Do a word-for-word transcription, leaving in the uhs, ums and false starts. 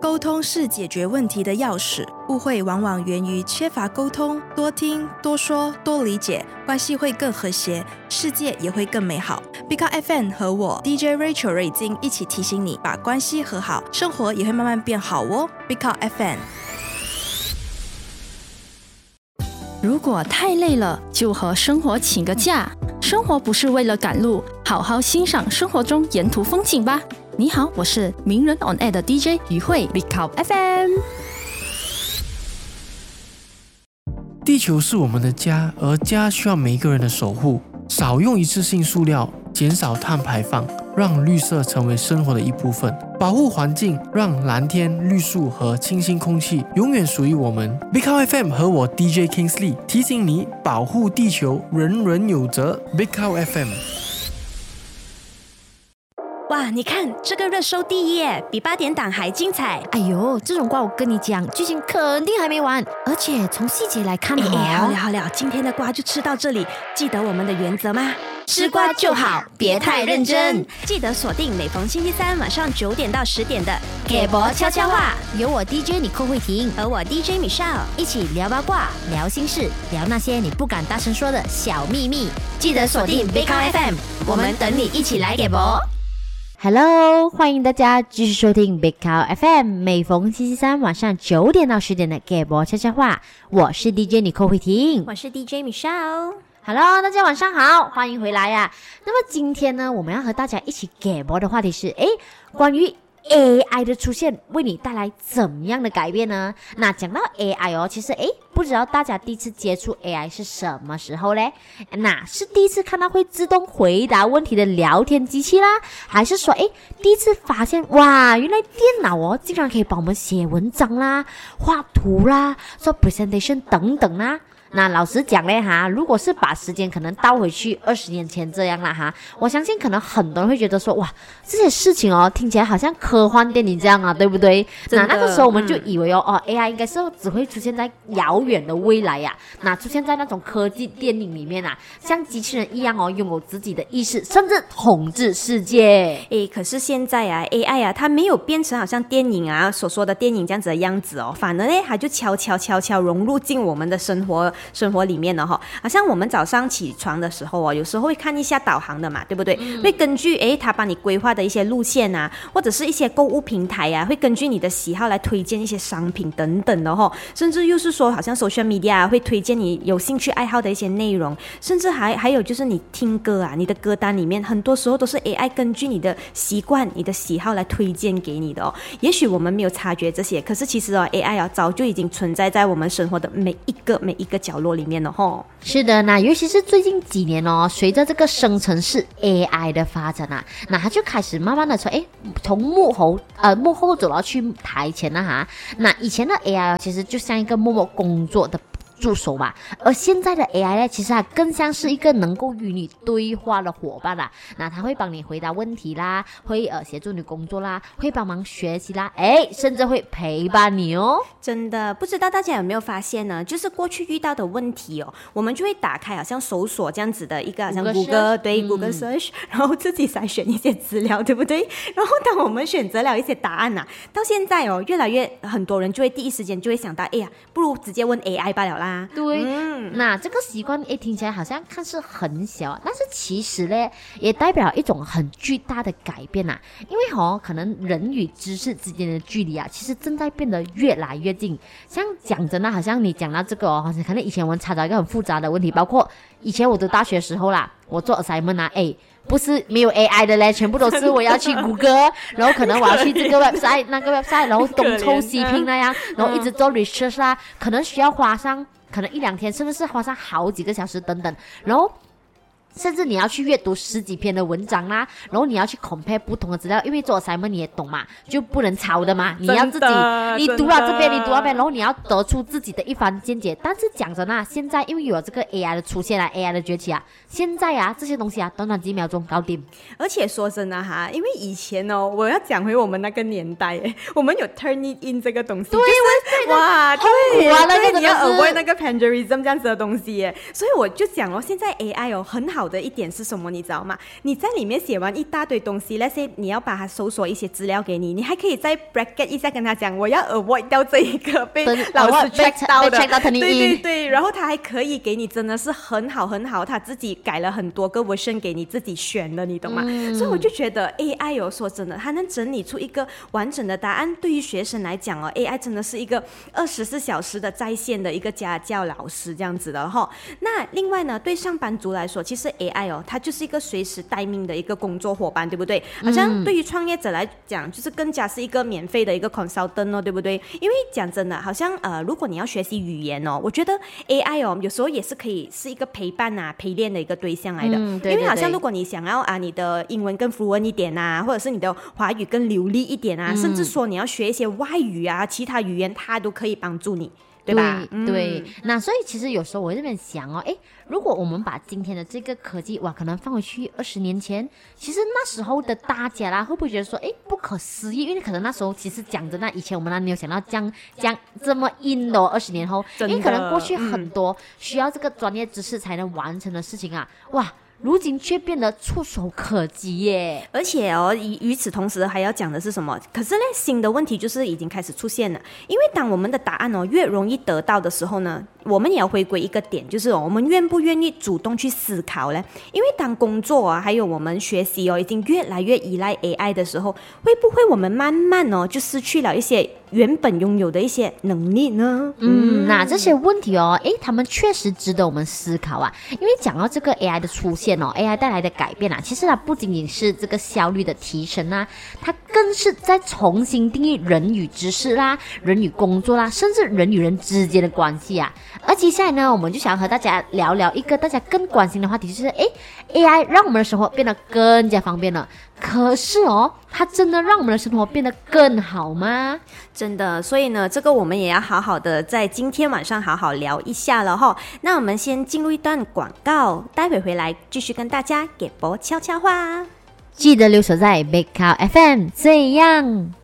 沟通是解决问题的钥匙，误会往往源于缺乏沟通，多听、多说、多理解，关系会更和谐，世界也会更美好。Big Up F M 和我 D J Rachel 瑞金一起提醒你，把关系和好，生活也会慢慢变好哦。Big Up F M。 如果太累了，就和生活请个假。生活不是为了赶路，好好欣赏生活中沿途风景吧。你好，我是名人 on air 的 D J 于慧 Big Up F M。 地球是我们的家，而家需要每一个人的守护。少用一次性塑料，减少碳排放，让绿色成为生活的一部分。保护环境，让蓝天、绿树和清新空气永远属于我们。Big Up F M 和我 D J Kingsley 提醒你，保护地球，人人有责。Big Up F M。 哇，你看这个热搜第一耶，比八点档还精彩。 哎呦，这种瓜我跟你讲，剧情肯定还没完，而且从细节来看， 哎哎，好了好了，今天的瓜就吃到这里。记得我们的原则吗？吃瓜就好，别太认真。记得锁定每逢星期三晚上九点到十点的《给博悄悄话》， 有我 D J 你寇慧婷和我 D J Michelle 一起聊八卦、聊心事、聊那些你不敢大声说的小秘密。 记得锁定 Big Up F M， 我们等你一起来给博。 Hello， 欢迎大家继续收听 Big Up F M， 每逢星期三晚上九点到十点的给博悄悄话，我是 D J 你寇慧婷， 我是 D J Michelle。Hello， 大家晚上好，欢迎回来呀、啊。那么今天呢，我们要和大家一起给博的话题是，诶，关于 A I 的出现为你带来怎么样的改变呢？那讲到 A I 哦，其实诶，不知道大家第一次接触 A I 是什么时候嘞？那是第一次看到会自动回答问题的聊天机器啦，还是说诶，第一次发现哇，原来电脑哦竟然可以帮我们写文章啦、画图啦、做 presentation 等等啦？那老实讲嘞哈，如果是把时间可能倒回去二十年前这样啦哈，我相信可能很多人会觉得说哇，这些事情哦听起来好像科幻电影这样啊，对不对？那那个时候我们就以为哦、嗯、哦 A I 应该是只会出现在遥远的未来呀、啊，那出现在那种科技电影里面啊，像机器人一样哦，拥有自己的意识，甚至统治世界。 诶，可是现在啊 A I 啊，它没有变成好像电影啊所说的电影这样子的样子哦，反而呢它就悄悄悄悄融入进我们的生活。生活里面的哈，好像我们早上起床的时候哦，有时候会看一下导航的嘛，对不对？嗯、会根据诶他帮你规划的一些路线啊，或者是一些购物平台啊，会根据你的喜好来推荐一些商品等等的哈，甚至又是说好像 social media 啊，会推荐你有兴趣爱好的一些内容，甚至还还有就是你听歌啊，你的歌单里面很多时候都是 A I 根据你的习惯、你的喜好来推荐给你的哦。也许我们没有察觉这些，可是其实哦 A I 啊早就已经存在在我们生活的每一个每一个角落里面。 是的，那尤其是最近几年哦，随着这个生成式 A I 的发展啊，那它就开始慢慢的从诶从幕后呃幕后走到去台前了哈。那以前的 A I 其实就像一个默默工作的助手嘛，而现在的 A I 呢，其实它更像是一个能够与你对话的伙伴啦。那它会帮你回答问题啦，会呃协助你工作啦，会帮忙学习啦，哎，甚至会陪伴你哦。 真的，不知道大家有没有发现呢？就是过去遇到的问题哦，我们就会打开好像搜索这样子的一个好像 Google 对、嗯、Google Search， 然后自己筛选一些资料，对不对？然后当我们选择了一些答案啊，到现在哦，越来越很多人就会第一时间就会想到，哎呀，不如直接问 A I 罢了啦。 对、嗯，那这个习惯诶听起来好像看似很小，但是其实呢也代表一种很巨大的改变啊。因为哦，可能人与知识之间的距离啊，其实正在变得越来越近。像讲真的，好像你讲到这个哦，可能以前我们查找一个很复杂的问题，包括以前我读大学的时候啦，我做 assignment 啊，诶不是没有 A I 的嘞，全部都是我要去谷歌，然后可能我要去这个 website 那个 website， 然后东凑西拼那样，然后一直做 research 啦，可能需要花上可能一两天，甚至是花上好几个小时等等，然后甚至你要去阅读十几篇的文章啦，然后你要去 compare 不同的资料，因为做 assignment 你也懂嘛，就不能抄的嘛，你要自己你读了这边你读那边，然后你要得出自己的一番见解。但是讲真啊，现在因为有这个 A I 的出现啊 A I 的崛起啊，现在啊这些东西啊短短几秒钟搞定。 而且说真的哈，因为以前哦，我要讲回我们那个年代诶，我们有 turn it in 这个东西， 对， 就是哇，对， 对， 你要 avoid 那个 plagiarism 这样子的东西耶，所以我就讲哦，现在 A I 哦很好好的一点是什么，你知道吗？你在里面写完一大堆东西，那些你要把它搜索一些资料给你，你还可以再 bracket 一下跟他讲，我要 avoid 掉这一个被老师 check 到的， 被 check 到 turning in， 对对对，然后他还可以给你真的是很好很好，他自己改了很多个 version 给你自己选的，你懂吗？嗯、所以我就觉得 A I 哦，说真的，它能整理出一个完整的答案，对于学生来讲哦 ，A I 真的是一个二十四小时的在线的一个家教老师这样子的哈。那另外呢，对上班族来说，其实 A I 哦，它就是一个随时待命的一个工作伙伴，对不对？好像对于创业者来讲，就是更加是一个免费的一个 consultant 哦，对不对？因为讲真的，好像呃，如果你要学习语言哦，我觉得 A I 哦，有时候也是可以是一个陪伴啊、陪练的一个对象来的。嗯、对对对，因为好像如果你想要啊，你的英文更 fluent 一点啊，或者是你的华语更流利一点啊，嗯、甚至说你要学一些外语啊、其他语言，它都可以帮助你。对吧？ 对、嗯、对，那所以其实有时候我这边想哦，哎，如果我们把今天的这个科技哇，可能放回去二十年前，其实那时候的大家啦，会不会觉得说，哎，不可思议？因为可能那时候其实讲真的，以前我们那没有想到这样这样这么硬的、哦，二十年后，因为可能过去很多需要这个专业知识才能完成的事情啊，嗯、哇。如今却变得触手可及耶！ 而且哦，与此同时还要讲的是什么？可是呢，新的问题就是已经开始出现了。因为当我们的答案哦越容易得到的时候呢，我们也要回归一个点，就是哦，我们愿不愿意主动去思考呢？因为当工作啊，还有我们学习哦，已经越来越依赖 A I 的时候，会不会我们慢慢哦就失去了一些原本拥有的一些能力呢？ 嗯，那这些问题哦，诶，他们确实值得我们思考啊。因为讲到这个 A I 的出现哦 ，A I 带来的改变啊，其实它不仅仅是这个效率的提升啊，它更是在重新定义人与知识啦、人与工作啦，甚至人与人之间的关系啊。而接下来呢，我们就想和大家聊聊一个大家更关心的话题，就是诶 A I 让我们的生活变得更加方便了。可是哦，它真的让我们的生活变得更好吗？ 真的，所以呢，这个我们也要好好的在今天晚上好好聊一下了哈。那我们先进入一段广告，待会回来继续跟大家给波悄悄话。 记得留守在 Big Cow F M， 这样。